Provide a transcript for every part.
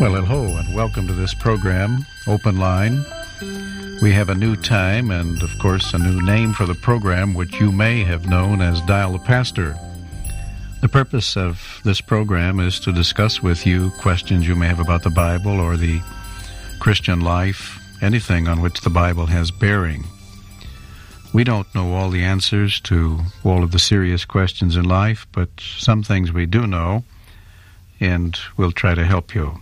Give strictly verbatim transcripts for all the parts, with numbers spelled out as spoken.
Well, hello, and welcome to this program, Open Line. We have a new time and, of course, a new name for the program, which you may have known as Dial the Pastor. The purpose of this program is to discuss with you questions you may have about the Bible or the Christian life, anything on which the Bible has bearing. We don't know all the answers to all of the serious questions in life, but some things we do know, and we'll try to help you.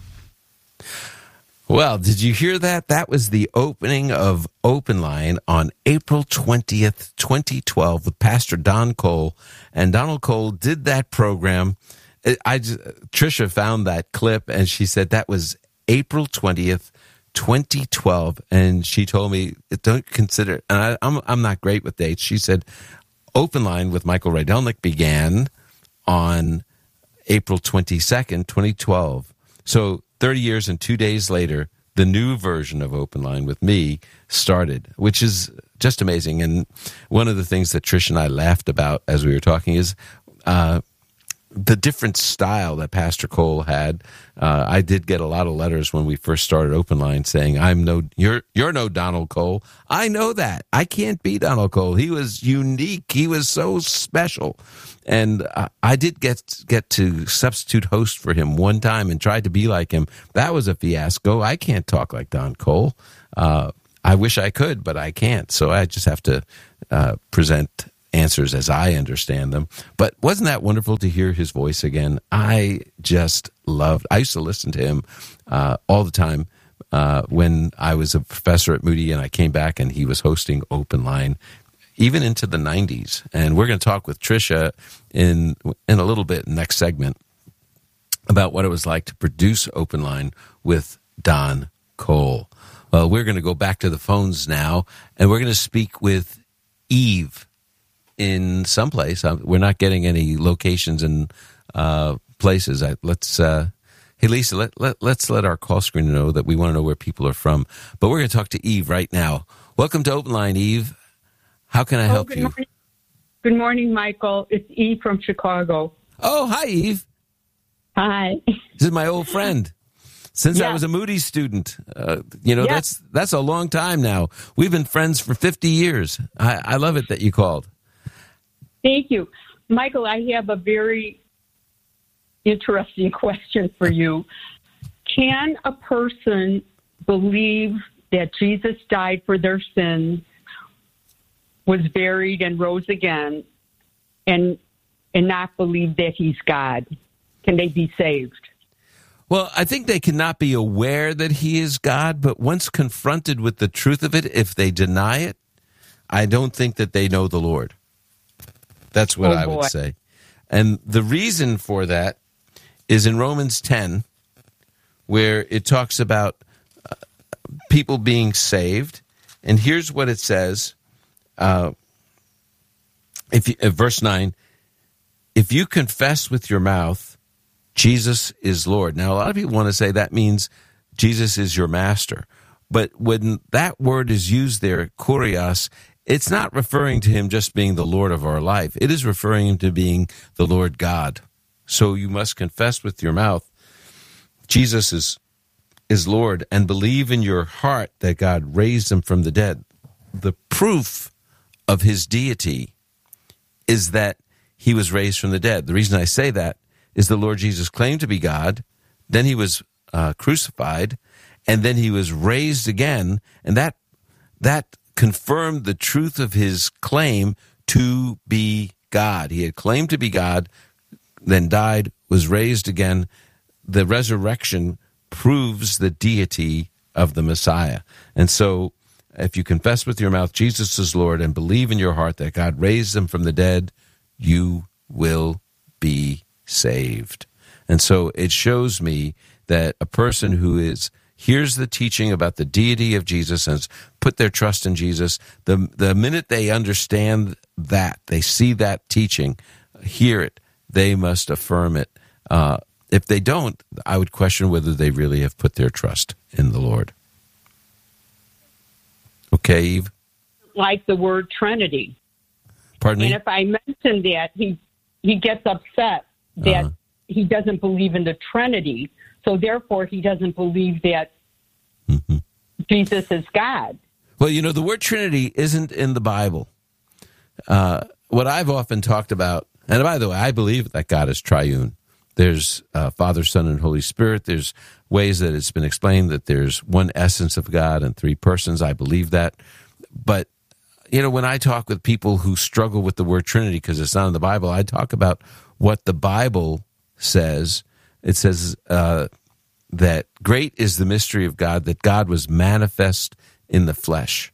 Well, did you hear that? That was the opening of Open Line on April twentieth, twenty twelve with Pastor Don Cole. And Donald Cole did that program. I just, Tricia found that clip, and she said that was April twentieth, twenty twelve. And she told me, don't consider, and I, I'm, I'm not great with dates. She said, Open Line with Michael Rydelnik began on April twenty-second, twenty twelve. So thirty years and two days later, the new version of Open Line with me started, which is just amazing. And one of the things that Trish and I laughed about as we were talking is uh, the different style that Pastor Cole had. Uh, I did get a lot of letters when we first started Open Line saying, "I'm no, you're you're no Donald Cole." I know that. I can't be Donald Cole. He was unique. He was so special. And uh, I did get get to substitute host for him one time and tried to be like him. That was a fiasco. I can't talk like Don Cole. Uh, I wish I could, but I can't. So I just have to uh, present answers as I understand them. But wasn't that wonderful to hear his voice again? I just loved, I used to listen to him uh, all the time uh, when I was a professor at Moody and I came back and he was hosting Open Line, even into the nineties. And we're going to talk with Tricia in in a little bit, next segment, about what it was like to produce Open Line with Don Cole. Well, we're going to go back to the phones now, and we're going to speak with Eve in some place. We're not getting any locations and uh, places. I, let's, uh, hey, Lisa, let, let, let's let our call screener know that we want to know where people are from. But we're going to talk to Eve right now. Welcome to Open Line, Eve. How can I oh, help good you? Morning. Good morning, Michael. It's Eve from Chicago. Oh, hi, Eve. Hi. This is my old friend. Since yes. I was a Moody student, uh, you know, yes. that's that's a long time now. We've been friends for fifty years. I, I love it that you called. Thank you. Michael, I have a very interesting question for you. Can a person believe that Jesus died for their sins, was buried and rose again, and and not believe that he's God? Can they be saved? Well, I think they cannot be aware that he is God, but once confronted with the truth of it, if they deny it, I don't think that they know the Lord. That's what oh, I boy. would say. And the reason for that is in Romans ten, where it talks about uh, people being saved. And here's what it says. Uh, if you, uh, verse nine, if you confess with your mouth Jesus is Lord. Now, a lot of people want to say that means Jesus is your master. But when that word is used there, kurios, it's not referring to him just being the Lord of our life. It is referring him to being the Lord God. So you must confess with your mouth Jesus is, is Lord and believe in your heart that God raised him from the dead. The proof of his deity is that he was raised from the dead. The reason I say that is the Lord Jesus claimed to be God, then he was uh, crucified, and then he was raised again, and that that confirmed the truth of his claim to be God. He had claimed to be God, then died, was raised again. The resurrection proves the deity of the Messiah. And so if you confess with your mouth Jesus is Lord and believe in your heart that God raised him from the dead, you will be saved. And so it shows me that a person who is hears the teaching about the deity of Jesus and has put their trust in Jesus, the the minute they understand that, they see that teaching, hear it, they must affirm it. Uh, if they don't, I would question whether they really have put their trust in the Lord. Okay, Eve? Like the word Trinity. Pardon me? And if I mention that, he he gets upset that uh-huh. he doesn't believe in the Trinity. So therefore, he doesn't believe that mm-hmm. Jesus is God. Well, you know, the word Trinity isn't in the Bible. Uh, what I've often talked about, and by the way, I believe that God is triune. There's uh, Father, Son, and Holy Spirit. There's ways that it's been explained that there's one essence of God and three persons. I believe that. But, you know, when I talk with people who struggle with the word Trinity because it's not in the Bible, I talk about what the Bible says. It says uh, that great is the mystery of God, that God was manifest in the flesh.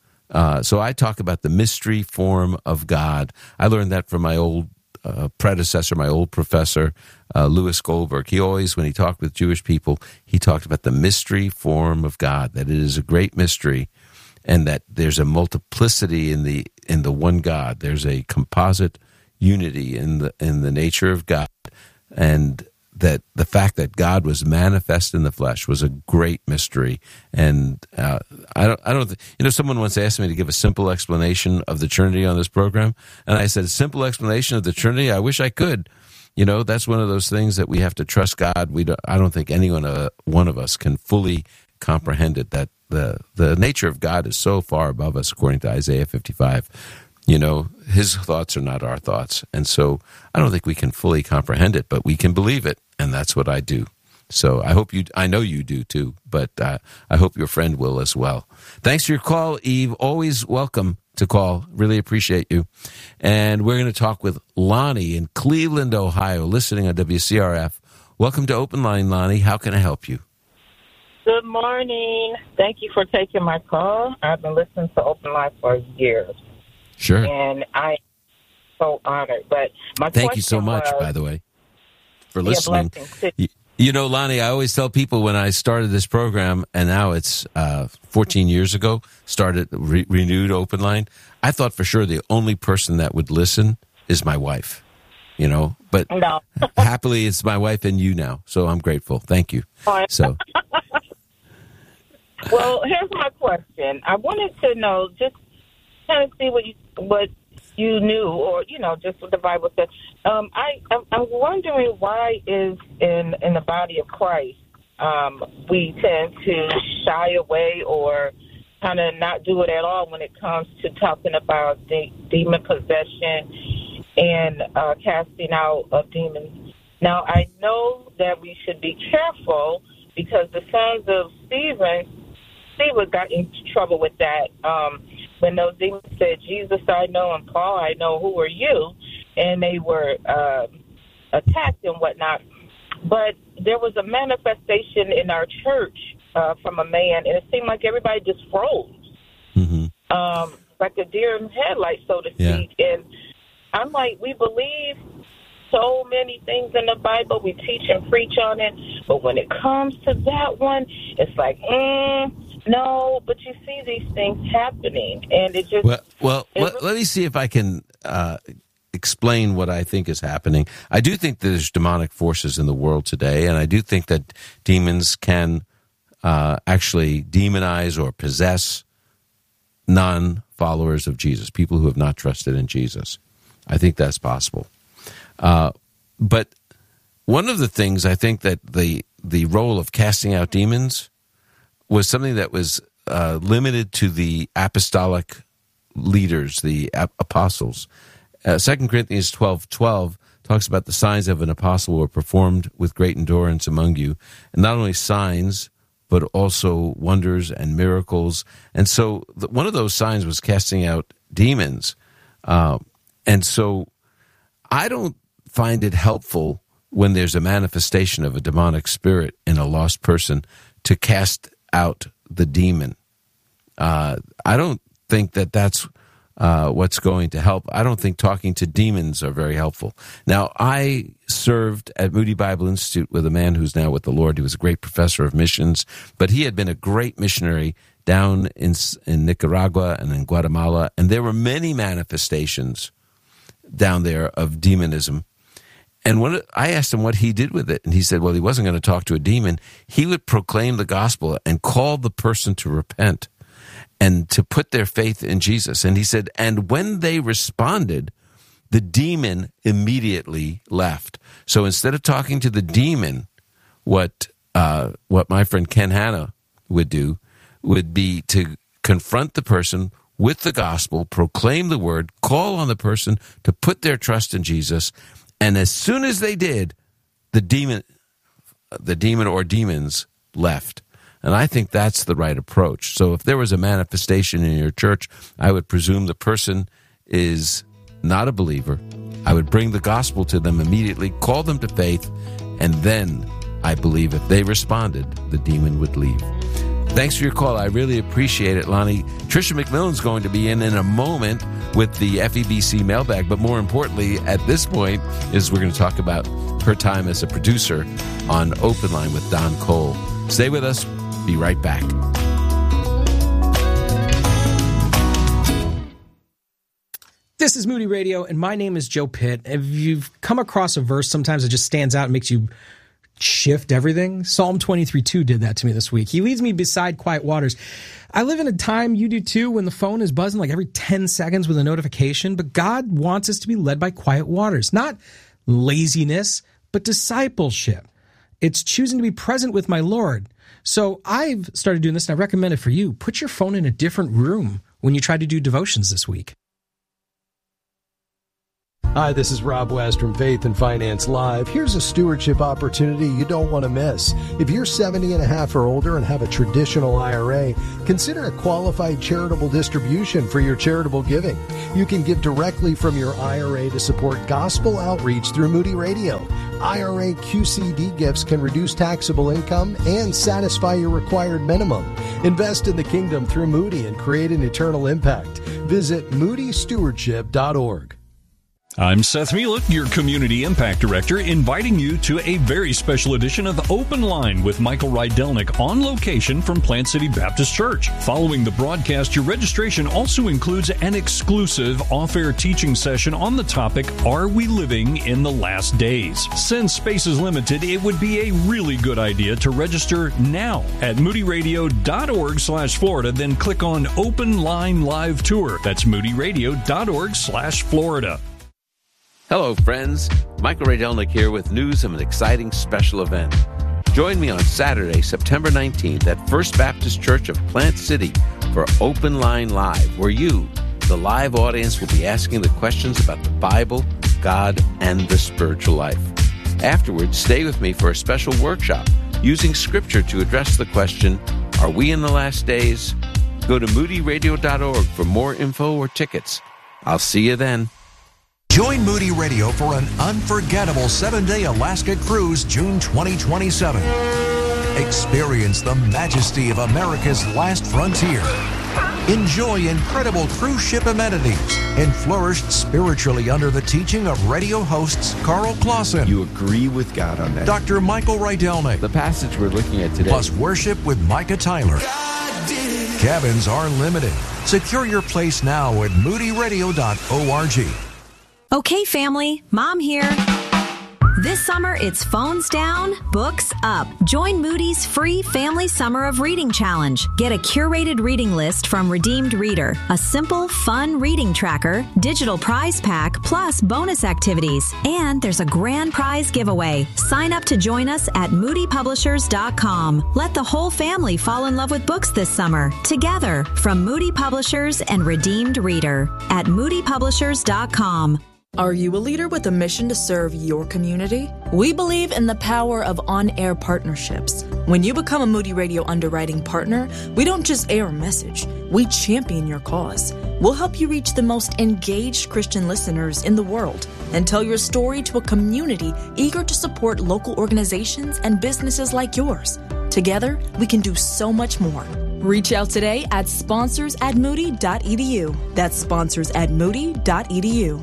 Uh, so I talk about the mystery form of God. I learned that from my old uh, predecessor, my old professor, uh, Louis Goldberg. He always, when he talked with Jewish people, he talked about the mystery form of God, that it is a great mystery, and that there's a multiplicity in the in the one God. There's a composite unity in the in the nature of God, and that the fact that God was manifest in the flesh was a great mystery. And uh, I don't, I don't, th- you know, someone once asked me to give a simple explanation of the Trinity on this program, and I said, a simple explanation of the Trinity? I wish I could. You know, that's one of those things that we have to trust God. We don't, I don't think anyone, uh, one of us, can fully comprehend it. That the the nature of God is so far above us, according to Isaiah fifty-five. You know, his thoughts are not our thoughts. And so I don't think we can fully comprehend it, but we can believe it. And that's what I do. So I hope you, I know you do too, but uh, I hope your friend will as well. Thanks for your call, Eve. Always welcome to call. Really appreciate you. And we're going to talk with Lonnie in Cleveland, Ohio, listening on W C R F. Welcome to Open Line, Lonnie. How can I help you? Good morning. Thank you for taking my call. I've been listening to Open Line for years. Sure. And I'm so honored. But my Thank you so much, was, by the way, for listening. You, you know, Lonnie, I always tell people when I started this program, and now it's uh, fourteen years ago, started re- renewed Open Line, I thought for sure the only person that would listen is my wife, you know, but no. happily it's my wife and you now. So I'm grateful. Thank you. So. Well, here's my question. I wanted to know, just kind of see what you what you knew, or you know, just what the Bible said. Um, I I'm, I'm wondering why is in in the body of Christ um, we tend to shy away or kind of not do it at all when it comes to talking about de- demon possession and uh, casting out of demons. Now I know that we should be careful because the sons of Stephen. Stephen got in trouble with that um, when those demons said, Jesus I know and Paul I know, who are you? And they were uh, attacked and whatnot. But there was a manifestation in our church uh, from a man, and it seemed like everybody just froze, mm-hmm. um, like a deer in headlights, so to yeah. speak. And I'm like, we believe so many things in the Bible. We teach and preach on it. But when it comes to that one, it's like, mm, no, but you see these things happening, and it just... Well, well it let, really, let me see if I can uh, explain what I think is happening. I do think there's demonic forces in the world today, and I do think that demons can uh, actually demonize or possess non-followers of Jesus, people who have not trusted in Jesus. I think that's possible. Uh, but one of the things I think that the the role of casting out demons was something that was uh, limited to the apostolic leaders, the ap- apostles. Uh, Second Corinthians twelve twelve talks about the signs of an apostle were performed with great endurance among you, and not only signs, but also wonders and miracles. And so the, one of those signs was casting out demons. Uh, and so I don't find it helpful when there's a manifestation of a demonic spirit in a lost person to cast out the demon. Uh, I don't think that that's uh, what's going to help. I don't think talking to demons are very helpful. Now, I served at Moody Bible Institute with a man who's now with the Lord. He was a great professor of missions, but he had been a great missionary down in, in Nicaragua and in Guatemala, and there were many manifestations down there of demonism. And when I asked him what he did with it, and he said, well, he wasn't going to talk to a demon. He would proclaim the gospel and call the person to repent and to put their faith in Jesus. And he said, and when they responded, the demon immediately left. So instead of talking to the demon, what uh, what my friend Ken Hanna would do would be to confront the person with the gospel, proclaim the word, call on the person to put their trust in Jesus, and as soon as they did, the demon, the demon or demons left. And I think that's the right approach. So if there was a manifestation in your church, I would presume the person is not a believer. I would bring the gospel to them immediately, call them to faith, and then I believe if they responded, the demon would leave. Thanks for your call. I really appreciate it, Lonnie. Tricia McMillan's going to be in in a moment with the F E B C mailbag, but more importantly, at this point, is we're going to talk about her time as a producer on Open Line with Don Cole. Stay with us. Be right back. This is Moody Radio, and my name is Joe Pitt. If you've come across a verse sometimes that just stands out and makes you shift everything, Psalm twenty-three two did that to me this week. He leads me beside quiet waters. I live in a time, you do too, when the phone is buzzing like every ten seconds with a notification, but God wants us to be led by quiet waters, not laziness, but discipleship. It's choosing to be present with my Lord. So I've started doing this, and I recommend it for you. Put your phone in a different room when you try to do devotions this week. Hi, this is Rob West from Faith and Finance Live. Here's a stewardship opportunity you don't want to miss. If you're seventy and a half or older and have a traditional I R A, consider a qualified charitable distribution for your charitable giving. You can give directly from your I R A to support gospel outreach through Moody Radio. I R A Q C D gifts can reduce taxable income and satisfy your required minimum. Invest in the kingdom through Moody and create an eternal impact. Visit moody stewardship dot org. I'm Seth Mielek, your Community Impact Director, inviting you to a very special edition of Open Line with Michael Rydelnik on location from Plant City Baptist Church. Following the broadcast, your registration also includes an exclusive off-air teaching session on the topic, Are We Living in the Last Days? Since space is limited, it would be a really good idea to register now at moodyradio.org slash Florida, then click on Open Line Live Tour. That's moodyradio.org slash Florida. Hello, friends. Michael Rydelnik here with news of an exciting special event. Join me on Saturday, September nineteenth at First Baptist Church of Plant City for Open Line Live, where you, the live audience, will be asking the questions about the Bible, God, and the spiritual life. Afterwards, stay with me for a special workshop using Scripture to address the question, Are we in the last days? Go to moody radio dot org for more info or tickets. I'll see you then. Join Moody Radio for an unforgettable seven-day Alaska cruise June twenty twenty-seven. Experience the majesty of America's last frontier. Enjoy incredible cruise ship amenities and flourish spiritually under the teaching of radio hosts Carl Clausen. You agree with God on that. Doctor Michael Rydelnik. The passage we're looking at today. Plus worship with Micah Tyler. Cabins are limited. Secure your place now at moody radio dot org. Okay, family, Mom here. This summer, it's phones down, books up. Join Moody's free Family Summer of Reading Challenge. Get a curated reading list from Redeemed Reader, a simple, fun reading tracker, digital prize pack, plus bonus activities. And there's a grand prize giveaway. Sign up to join us at moody publishers dot com. Let the whole family fall in love with books this summer. Together, from Moody Publishers and Redeemed Reader at moody publishers dot com. Are you a leader with a mission to serve your community? We believe in the power of on-air partnerships. When you become a Moody Radio underwriting partner, we don't just air a message, we champion your cause. We'll help you reach the most engaged Christian listeners in the world and tell your story to a community eager to support local organizations and businesses like yours. Together, we can do so much more. Reach out today at sponsors at moody dot e d u. That's sponsors at moody dot e d u.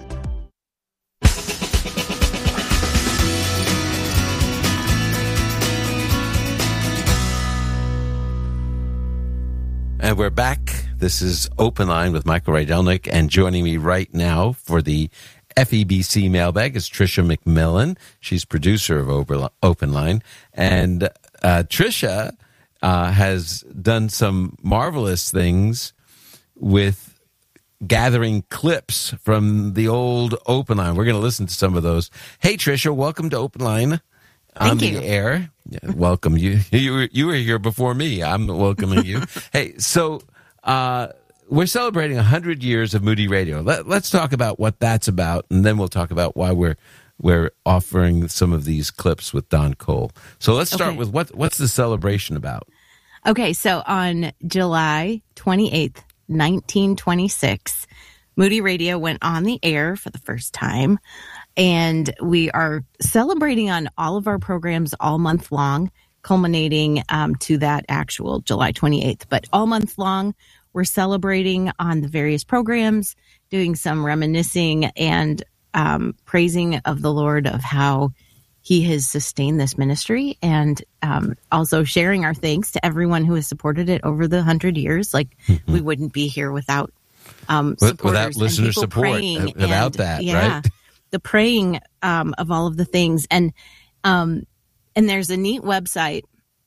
And we're back. This is Open Line with Michael Rydelnik, and joining me right now for the F E B C mailbag is Tricia McMillan. She's producer of Open Line. And uh, Tricia uh, has done some marvelous things with gathering clips from the old Open Line. We're going to listen to some of those. Hey, Tricia, welcome to Open Line on the air. Yeah, welcome. You you were, you were here before me. I'm welcoming you. Hey, so uh, we're celebrating one hundred years of Moody Radio. Let, let's talk about what that's about, and then we'll talk about why we're we're offering some of these clips with Don Cole. So let's start Okay. with what what's the celebration about? Okay, so on July twenty-eighth, nineteen twenty-six, Moody Radio went on the air for the first time, and we are celebrating on all of our programs all month long, culminating um, to that actual July twenty-eighth. But all month long, we're celebrating on the various programs, doing some reminiscing and um, praising of the Lord of how He has sustained this ministry, and um, also sharing our thanks to everyone who has supported it over the hundred years. Like Mm-hmm. we wouldn't be here without um, With- supporters without and listener people support, praying uh, without and, that, yeah, right? the praying um, of all of the things, and um, and there's a neat website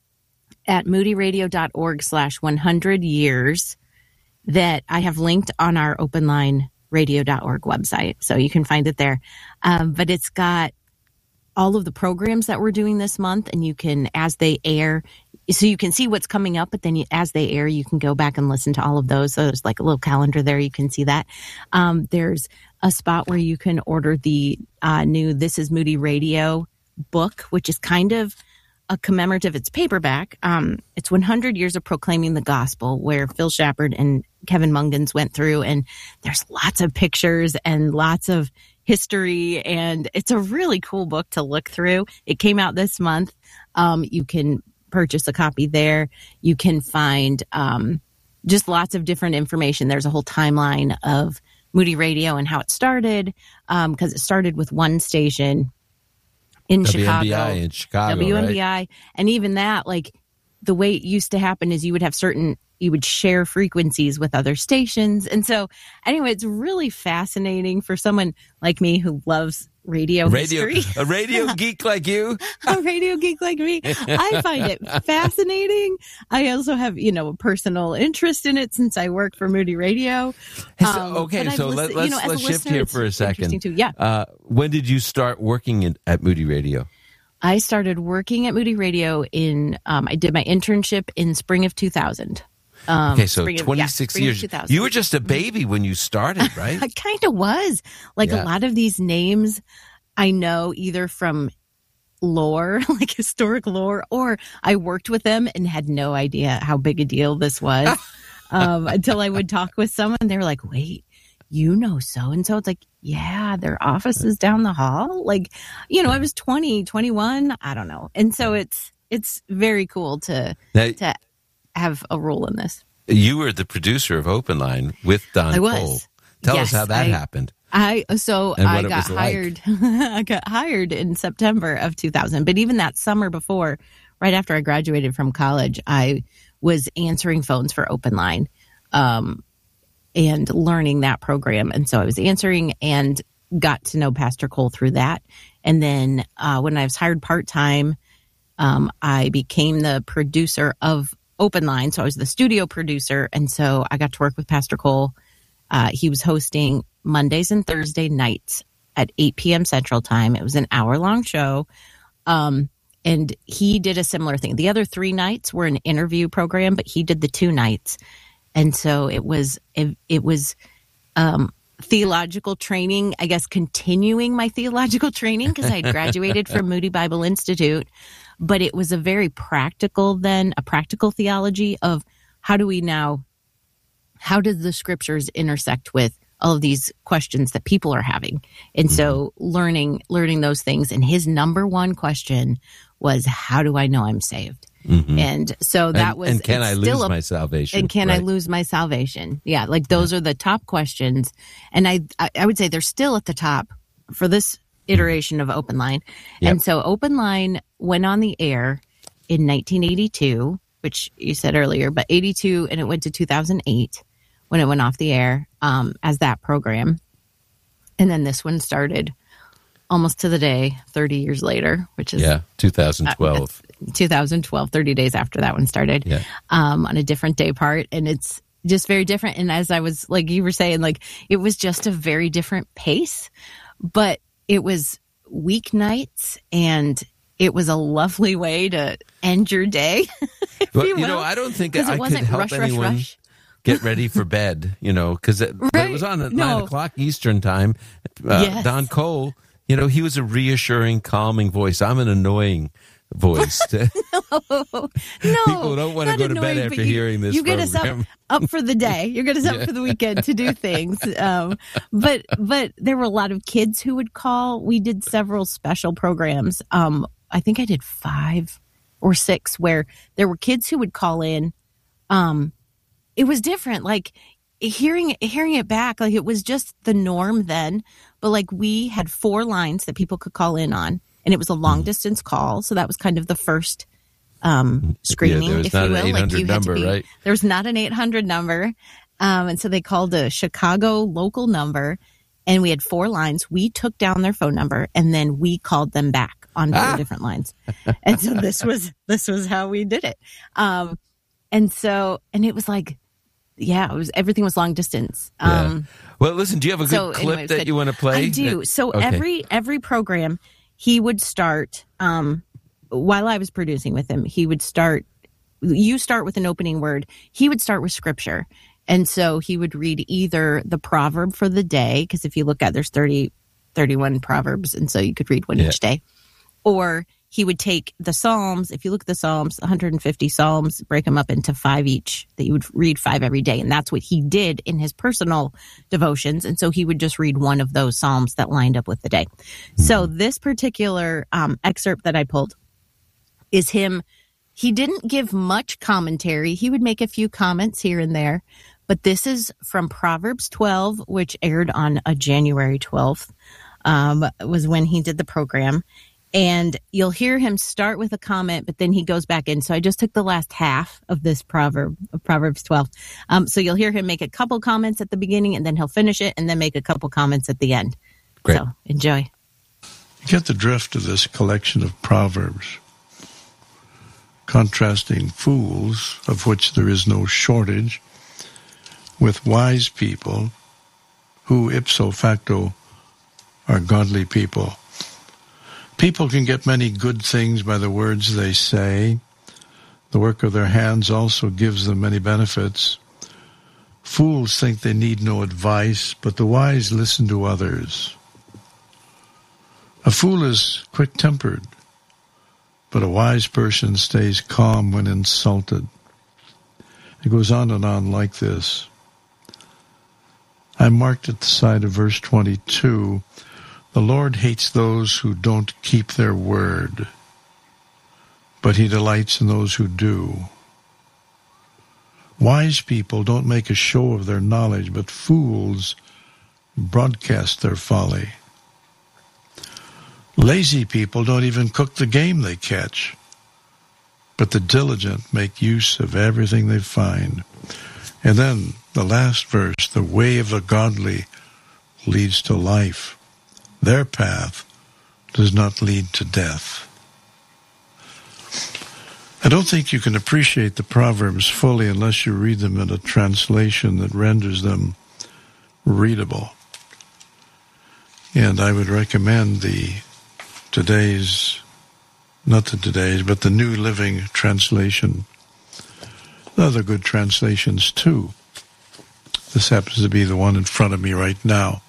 at moodyradio.org slash 100 years that I have linked on our open line radio dot org website, so you can find it there. Um, but it's got all of the programs that we're doing this month, and you can, as they air, so you can see what's coming up, but then you, as they air, you can go back and listen to all of those. So there's like a little calendar there. You can see that. Um, there's a spot where you can order the uh, new This Is Moody Radio book, which is kind of a commemorative. It's paperback. Um, it's one hundred years of proclaiming the gospel, where Phil Shepard and Kevin Mungans went through, and there's lots of pictures and lots of history, and it's a really cool book to look through. It came out this month. Um, you can purchase a copy there. You can find um, just lots of different information. There's a whole timeline of Moody Radio and how it started, because um, it started with one station in W M B Chicago. I in Chicago, W M B I. right? And even that, like, the way it used to happen is you would have certain, you would share frequencies with other stations. And so, anyway, it's really fascinating for someone like me who loves radio, Radio, history. a radio geek like you. A radio geek like me. I find it fascinating. I also have, you know, a personal interest in it since I work for Moody Radio. Hey, so- Um, okay, but I've so listened- let, you let's know, as a let's shift listener, here it's for a interesting second. too. Yeah. Uh, when did you start working in, at Moody Radio? I started working at Moody Radio in, um, I did my internship in spring of two thousand. Um, Okay, so spring of- yeah, twenty-six spring of years. two thousand. You were just a baby when you started, right? I kind of was. Like Yeah. a lot of these names I know either from lore, like historic lore, or I worked with them and had no idea how big a deal this was um, until I would talk with someone. They were like, wait, you know so-and-so? It's like, yeah, their office is down the hall. Like, you know, I was twenty, twenty-one. I don't know. And so it's it's very cool to Now, to have a role in this. you were the producer of Open Line with Don I was. Cole. Tell Yes, us how that I- happened. I so And what I it got was like. hired. I got hired in September of two thousand. But even that summer before, right after I graduated from college, I was answering phones for Open Line, um, and learning that program. And so I was answering and got to know Pastor Cole through that. And then uh, when I was hired part time, um, I became the producer of Open Line. So I was the studio producer, and so I got to work with Pastor Cole. Uh, he was hosting Mondays and Thursday nights at eight p.m. Central Time. It was an hour-long show, um, and he did a similar thing. The other three nights were an interview program, but he did the two nights, and so it was it, it was um, theological training, I guess, continuing my theological training because I had graduated from Moody Bible Institute, but it was a very practical then, a practical theology of how do we now how does the scriptures intersect with all of these questions that people are having? And so learning learning those things. And his number one question was, how do I know I'm saved? Mhm. And so that and, was and can it's I still lose a- my salvation? And can I Right. lose my salvation? Yeah, like those are the top questions. And I I, I would say they're still at the top for this iteration of Open Line. Yep. And so Open Line went on the air in nineteen eighty-two, which you said earlier, but eighty-two, and it went to two thousand eight when it went off the air um, as that program. And then this one started almost to the day, thirty years later, which is Yeah, twenty twelve. uh, twenty twelve, thirty days after that one started, Yeah. um, on a different day part. And it's just very different. And as I was, like you were saying, like it was just a very different pace, but it was weeknights and it was a lovely way to end your day. Well, you you know, will, I don't think 'cause I it could wasn't help rush, rush, anyone rush. get ready for bed, you know, because it, but it was on at nine No. o'clock Eastern time. Uh, Yes. Don Cole, you know, he was a reassuring, calming voice. I'm an annoying voice. no, People don't want to not go to bed annoying, after but you, hearing this You get us up, program. up for the day. You get us up Yeah. for the weekend to do things. Um, but but there were a lot of kids who would call. We did several special programs. Um, I think I did five or six where there were kids who would call in. Um, it was different. Like hearing hearing it back, like it was just the norm then. But like we had four lines that people could call in on. And it was a long distance call, so that was kind of the first um, screening, Yeah, there was if not you an will. eight Like hundred you had number, to be, right? There was not an eight hundred number, um, and so they called a Chicago local number, and we had four lines. We took down their phone number, and then we called them back on four Ah. different lines. And so this was this was how we did it. Um, and so, and it was like, yeah, it was everything was long distance. Yeah. Um, Well, listen, do you have a good so clip anyway, it was that good. you want to play? I do. So Okay. every every program, he would start. Um, while I was producing with him, he would start. You start with an opening word. He would start with scripture, and so he would read either the proverb for the day, because if you look at there's thirty, thirty-one proverbs, and so you could read one Yeah. each day, or he would take the Psalms. If you look at the Psalms, one hundred fifty Psalms, break them up into five each, that you would read five every day. And that's what he did in his personal devotions. And so he would just read one of those Psalms that lined up with the day. Mm-hmm. So this particular um, excerpt that I pulled is him. He didn't give much commentary. He would make a few comments here and there. But this is from Proverbs twelve, which aired on a January twelfth, um, was when he did the program. And you'll hear him start with a comment, but then he goes back in. So I just took the last half of this proverb, of Proverbs twelve. Um, so you'll hear him make a couple comments at the beginning, and then he'll finish it, and then make a couple comments at the end. Great. So enjoy. You get the drift of this collection of proverbs, contrasting fools, of which there is no shortage, with wise people, who ipso facto are godly people. People can get many good things by the words they say. The work of their hands also gives them many benefits. Fools think they need no advice, but the wise listen to others. A fool is quick-tempered, but a wise person stays calm when insulted. It goes on and on like this. I marked at the side of verse twenty-two, the Lord hates those who don't keep their word, but he delights in those who do. Wise people don't make a show of their knowledge, but fools broadcast their folly. Lazy people don't even cook the game they catch, but the diligent make use of everything they find. And then the last verse, the way of the godly leads to life. Their path does not lead to death. I don't think you can appreciate the Proverbs fully unless you read them in a translation that renders them readable. And I would recommend the today's, not the today's, but the New Living Translation. Other good translations too. This happens to be the one in front of me right now.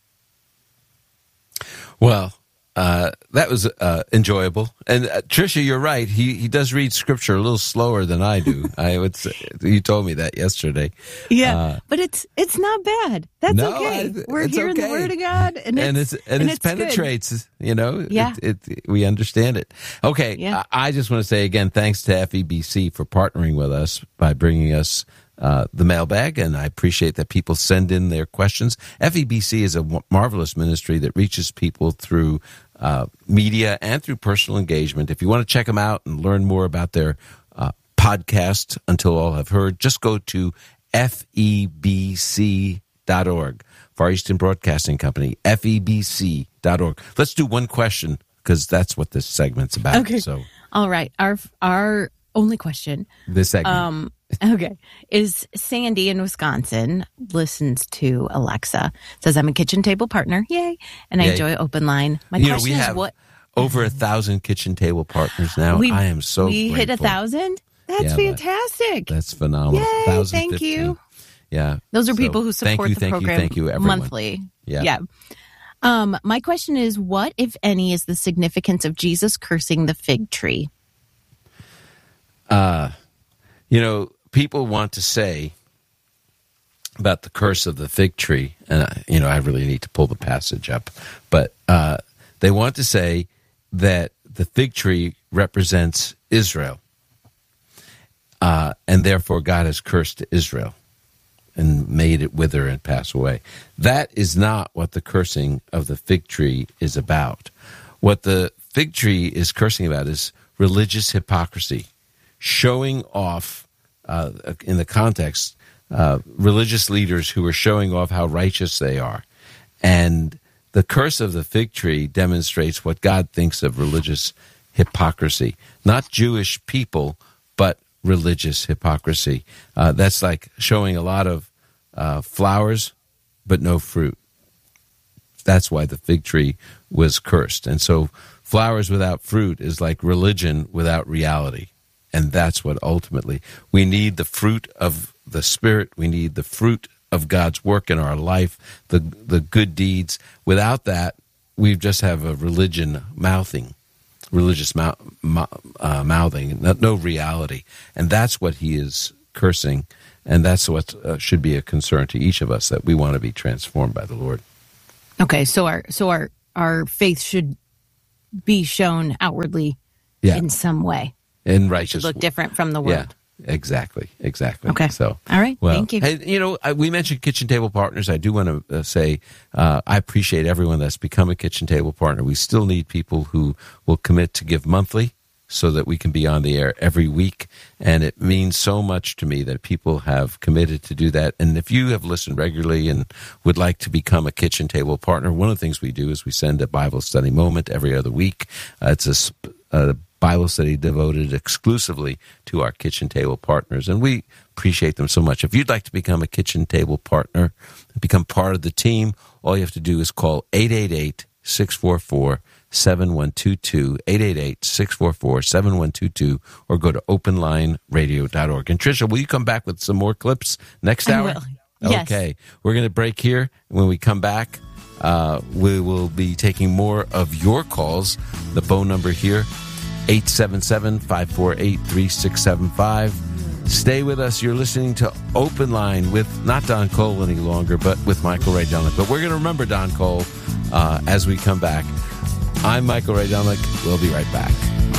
Well, uh, that was uh, enjoyable. And uh, Tricia, you're right. He he does read scripture a little slower than I do. I would say, you told me that yesterday. Yeah, Uh, but it's it's not bad. That's no, okay. I- We're it's hearing okay. the word of God, and, and it's, it's and, and it it's good. penetrates. You know, Yeah. It, it, we understand it. Okay, Yeah. I, I just want to say again, thanks to F E B C for partnering with us by bringing us uh, the mailbag, and I appreciate that people send in their questions. F E B C is a w- marvelous ministry that reaches people through uh, media and through personal engagement. If you want to check them out and learn more about their uh, podcast, Until All Have Heard, just go to F E B C dot org. Far Eastern Broadcasting Company, F E B C dot org. Let's do one question, because that's what this segment's about. Okay. So, All right. Our our only question. This segment. Um, okay. Is Sandy in Wisconsin, listens to Alexa, says, I'm a kitchen table partner. Yay. And I Yay. enjoy Open Line. My you know, question we is have what? over a thousand kitchen table partners now. We, I am so We grateful. hit a thousand? That's Yeah, fantastic. That's phenomenal. Yay, one thousand thank fifteen. you. Yeah. Those are So, people who thank support you, the thank program you, thank you, everyone. monthly. Yeah. Yeah. Um, my question is, what, if any, is the significance of Jesus cursing the fig tree? Uh, you know, people want to say about the curse of the fig tree, and, uh, you know, I really need to pull the passage up, but uh, they want to say that the fig tree represents Israel, uh, and therefore God has cursed Israel and made it wither and pass away. That is not what the cursing of the fig tree is about. What the fig tree is cursing about is religious hypocrisy, showing off, uh, in the context, uh, religious leaders who are showing off how righteous they are. And the curse of the fig tree demonstrates what God thinks of religious hypocrisy. Not Jewish people, but religious hypocrisy. Uh, that's like showing a lot of uh, flowers, but no fruit. That's why the fig tree was cursed. And so flowers without fruit is like religion without reality. And that's what ultimately, we need the fruit of the Spirit. We need the fruit of God's work in our life, the the good deeds. Without that, we just have a religion mouthing, religious mouth, uh, mouthing, no, no reality. And that's what he is cursing. And that's what uh, should be a concern to each of us, that we want to be transformed by the Lord. Okay, so our so our, our faith should be shown outwardly Yeah. in some way. In righteous, Look different from the world. Yeah, exactly, exactly. Okay. So, all right. Well, Thank you. Hey, you know, I, we mentioned kitchen table partners. I do want to uh, say uh, I appreciate everyone that's become a kitchen table partner. We still need people who will commit to give monthly, so that we can be on the air every week. And it means so much to me that people have committed to do that. And if you have listened regularly and would like to become a kitchen table partner, one of the things we do is we send a Bible study moment every other week. Uh, it's a, sp- a Bible study devoted exclusively to our kitchen table partners, and we appreciate them so much. If you'd like to become a kitchen table partner, become part of the team, all you have to do is call eight eight eight, six four four, seven one two two, eight eight eight, six four four, seven one two two, or go to open line radio dot org. And Tricia, will you come back with some more clips next I hour? will. Yes. Okay. We're going to break here. When we come back, uh, we will be taking more of your calls. The phone number here, eight seven seven, five four eight, three six seven five. Stay with us. You're listening to Open Line with not Don Cole any longer, but with Michael Rydelnik. But we're going to remember Don Cole uh, as we come back. I'm Michael Rydelnik. We'll be right back.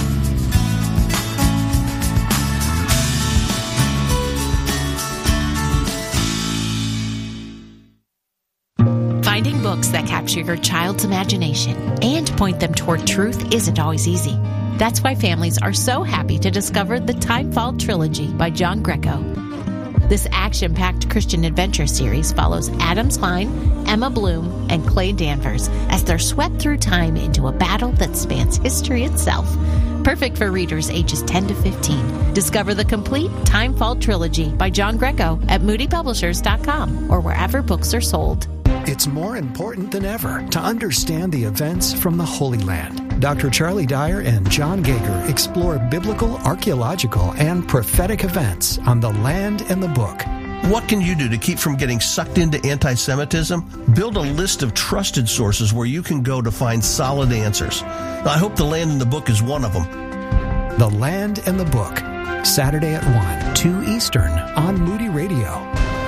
Finding books that capture your child's imagination and point them toward truth isn't always easy. That's why families are so happy to discover the Timefall Trilogy by John Greco. This action-packed Christian adventure series follows Adam Klein, Emma Bloom, and Clay Danvers as they're swept through time into a battle that spans history itself. Perfect for readers ages ten to fifteen. Discover the complete Timefall Trilogy by John Greco at moody publishers dot com or wherever books are sold. It's more important than ever to understand the events from the Holy Land. Doctor Charlie Dyer and John Gager explore biblical, archaeological, and prophetic events on the land and the book. What can you do to keep from getting sucked into anti-Semitism? Build a list of trusted sources where you can go to find solid answers. I hope The Land and the Book is one of them. The Land and the Book, Saturday at one, two Eastern on Moody Radio.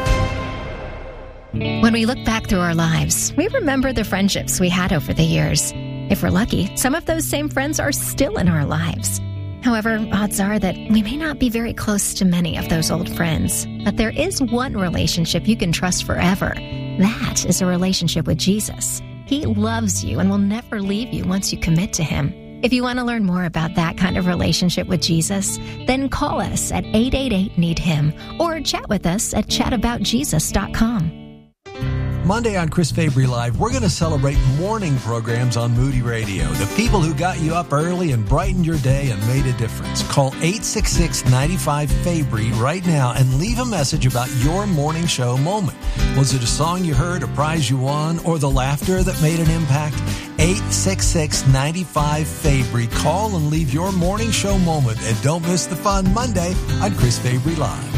When we look back through our lives, we remember the friendships we had over the years. If we're lucky, some of those same friends are still in our lives. However, odds are that we may not be very close to many of those old friends. But there is one relationship you can trust forever. That is a relationship with Jesus. He loves you and will never leave you once you commit to Him. If you want to learn more about that kind of relationship with Jesus, then call us at eight eight eight, need him or chat with us at chat about jesus dot com. Monday on Chris Fabry Live, we're going to celebrate morning programs on Moody Radio. The people who got you up early and brightened your day and made a difference. Call eight six six, nine five, Fabry right now and leave a message about your morning show moment. Was it a song you heard, a prize you won, or the laughter that made an impact? eight six six, nine five, Fabry. Call and leave your morning show moment. And don't miss the fun Monday on Chris Fabry Live.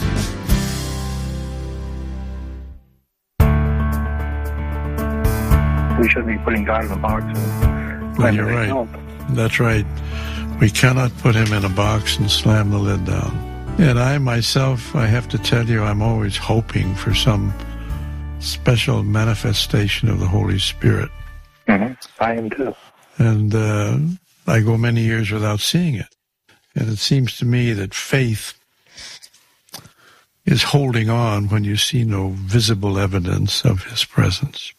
We shouldn't be putting God in a box and well, you're right. Help. That's right. We cannot put him in a box and slam the lid down. And I myself, I have to tell you, I'm always hoping for some special manifestation of the Holy Spirit. Mm-hmm. I am too. And uh, I go many years without seeing it. And it seems to me that faith is holding on when you see no visible evidence of his presence.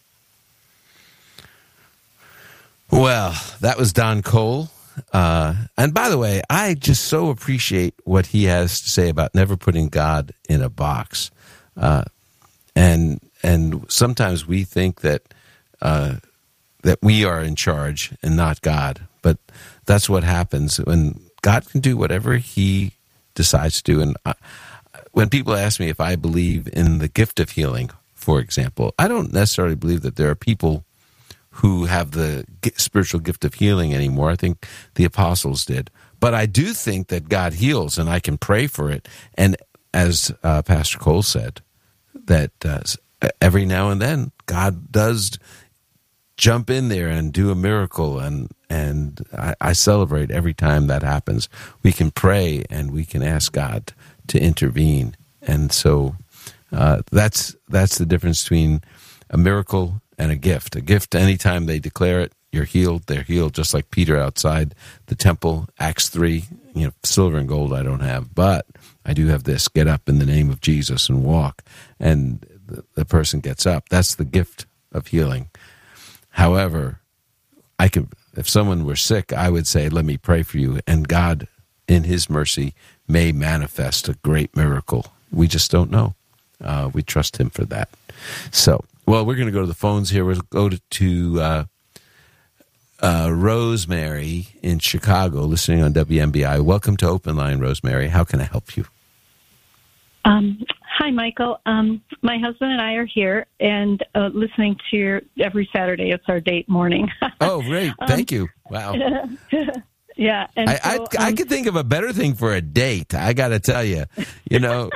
Well, that was Don Cole. Uh, and by the way, I just so appreciate what he has to say about never putting God in a box. Uh, and and sometimes we think that uh, that we are in charge and not God. But that's what happens when God can do whatever he decides to do. And I, when people ask me if I believe in the gift of healing, for example, I don't necessarily believe that there are people who have the spiritual gift of healing anymore. I think the apostles did. But I do think that God heals, and I can pray for it. And as uh, Pastor Cole said, that uh, every now and then God does jump in there and do a miracle, and and I, I celebrate every time that happens. We can pray, and we can ask God to intervene. And so uh, that's that's the difference between a miracle and a gift. A gift, anytime they declare it, you're healed, they're healed, just like Peter outside the temple, Acts three, you know, silver and gold I don't have, but I do have this, get up in the name of Jesus and walk. And the, the person gets up. That's the gift of healing. However, I could, if someone were sick, I would say, let me pray for you, and God, in his mercy, may manifest a great miracle. We just don't know. Uh, we trust him for that. So, well, we're going to go to the phones here. We'll go to, to uh, uh, Rosemary in Chicago, listening on W M B I. Welcome to Open Line, Rosemary. How can I help you? Um, hi, Michael. Um, my husband and I are here and uh, listening to your every Saturday. It's our date morning. Oh, great. Thank um, you. Wow. Yeah. And I, so, I, um, I could think of a better thing for a date. I got to tell you, you know.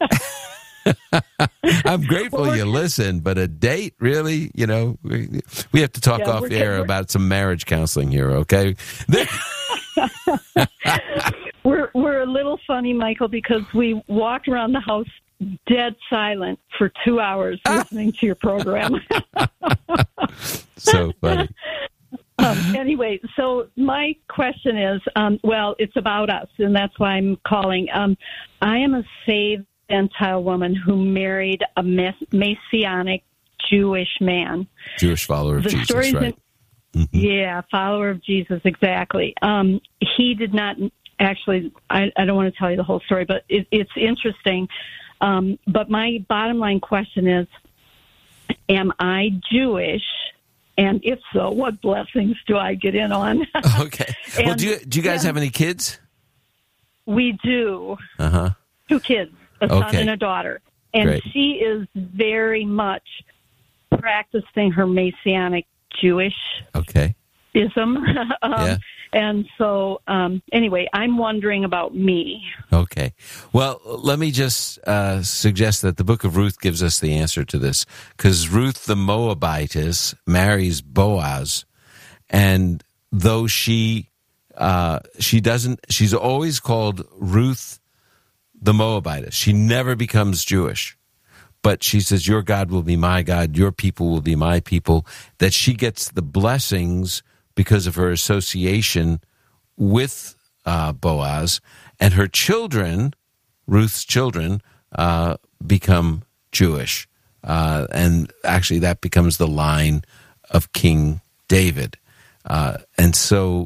I'm grateful well, you listen, but a date, really? You know, we, we have to talk yeah, off air about some marriage counseling here, okay? we're we're a little funny, Michael, because we walked around the house dead silent for two hours listening to your program. So funny. Um, anyway, so my question is, um, well, it's about us, and that's why I'm calling. Um, I am a saved Gentile woman who married a Messianic Jewish man. Jewish follower of the Jesus, right? In, mm-hmm. Yeah, follower of Jesus, exactly. Um, he did not actually, I, I don't want to tell you the whole story, but it, it's interesting. Um, but my bottom line question is, am I Jewish? And if so, what blessings do I get in on? Okay. Well, do you, do you guys yeah, have any kids? We do. Uh-huh. Two kids. A son okay. and a daughter. And Great. She is very much practicing her Messianic Jewish okay. ism. um, yeah. And so, um, anyway, I'm wondering about me. Okay. Well, let me just uh, suggest that the book of Ruth gives us the answer to this, because Ruth the Moabitess marries Boaz, and though she uh, she doesn't, she's always called Ruth the Moabitess. She never becomes Jewish, but she says, your God will be my God, your people will be my people, that she gets the blessings because of her association with uh, Boaz, and her children, Ruth's children, uh, become Jewish. Uh, and actually that becomes the line of King David. Uh, and so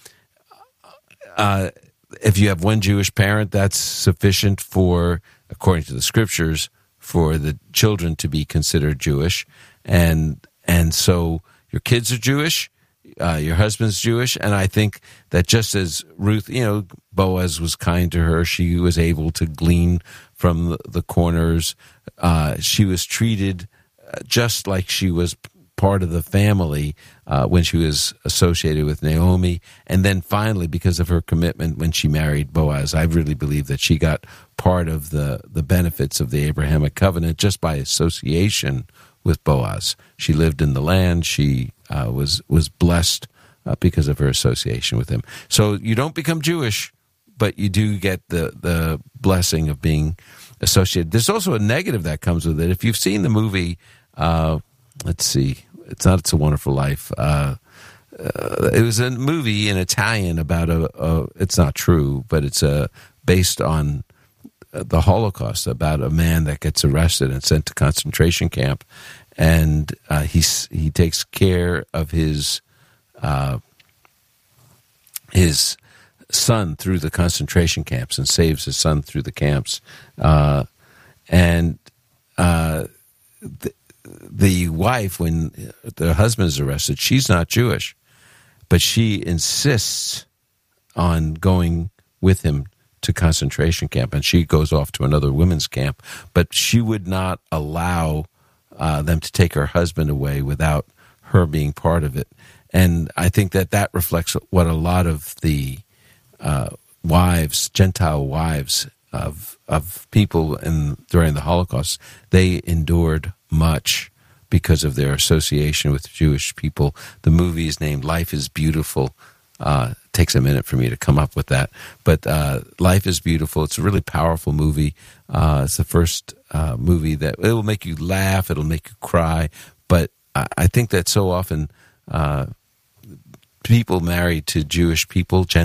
uh, if you have one Jewish parent, that's sufficient for, according to the scriptures, for the children to be considered Jewish, and and so your kids are Jewish, uh, your husband's Jewish, and I think that just as Ruth, you know, Boaz was kind to her, she was able to glean from the, the corners. Uh, she was treated just like she was part of the family uh, when she was associated with Naomi. And then finally, because of her commitment when she married Boaz, I really believe that she got part of the, the benefits of the Abrahamic covenant just by association with Boaz. She lived in the land. She uh, was, was blessed uh, because of her association with him. So you don't become Jewish, but you do get the, the blessing of being associated. There's also a negative that comes with it. If you've seen the movie, uh, let's see, it's not It's a Wonderful Life. Uh, uh, it was a movie in Italian about a, a it's not true, but it's a, based on the Holocaust, about a man that gets arrested and sent to concentration camp. And uh, he, he takes care of his uh, his son through the concentration camps and saves his son through the camps. Uh, and uh, the, the wife, when the husband is arrested, she's not Jewish, but she insists on going with him to concentration camp, and she goes off to another women's camp, but she would not allow uh, them to take her husband away without her being part of it. And I think that that reflects what a lot of the uh, wives, Gentile wives of of people in during the Holocaust, they endured much because of their association with Jewish people. The movie is named Life is Beautiful. Uh, it takes a minute for me to come up with that. But uh, Life is Beautiful. It's a really powerful movie. Uh, it's the first uh, movie that it will make you laugh. It'll make you cry. But I, I think that so often uh, people married to Jewish people, Gentiles,